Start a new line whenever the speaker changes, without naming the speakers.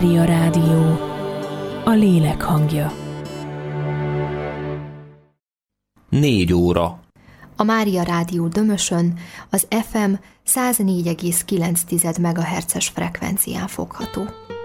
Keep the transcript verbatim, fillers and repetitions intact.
Mária Rádió, a lélek hangja.
Négy óra.
A Mária Rádió Dömösön az ef em száz négy egész kilenc megahertzes frekvencián fogható.